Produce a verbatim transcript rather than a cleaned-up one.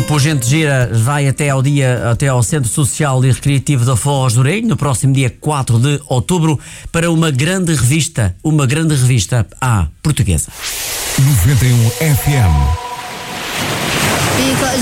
grupo Gente Gira vai até ao, dia, até ao Centro Social e Recreativo da Foz do Orelho, no próximo dia quatro de outubro, para uma grande revista, uma grande revista à portuguesa. noventa e um F M. Because